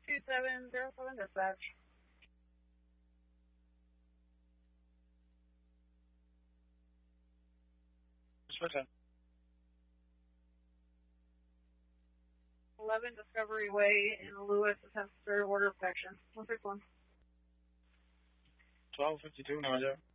2707 dispatch. Switch in. 11 Discovery Way in Lewis attempts third order protection. 161. 1252, no idea.